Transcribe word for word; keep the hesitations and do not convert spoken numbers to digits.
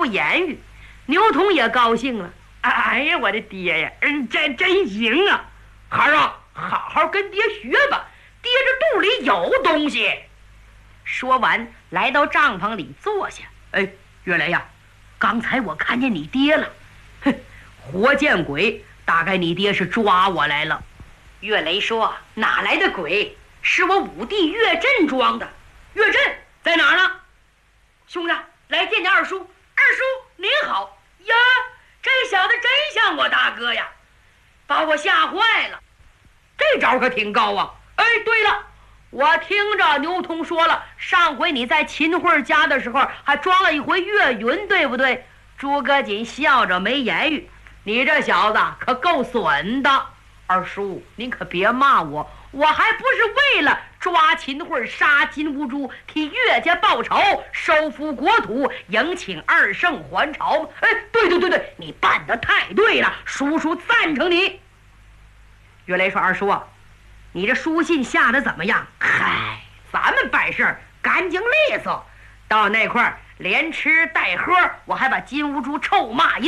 不言语。牛童也高兴了，哎呀，我的爹呀，嗯，真真行啊！孩儿啊，好好跟爹学吧，爹这肚里有东西。说完，来到帐篷里坐下。哎，月雷呀，刚才我看见你爹了，哼，活见鬼！大概你爹是抓我来了。岳雷说：“哪来的鬼？是我五弟岳震装的。岳震在哪儿呢？兄弟，来见你二叔。二叔您好呀，这小子真像我大哥呀，把我吓坏了。这招可挺高啊！哎，对了，我听着牛童说了，上回你在秦桧家的时候还装了一回岳云，对不对？”诸葛瑾笑着没言语。你这小子可够损的，二叔您可别骂我，我还不是为了抓秦桧、杀金兀术，替岳家报仇，收复国土，迎请二圣还朝吗？哎，对对对对，你办得太对了，叔叔赞成你。岳雷说：“二叔，你这书信下的怎么样？”嗨，咱们办事儿干净利索，到那块儿连吃带喝，我还把金兀术臭骂一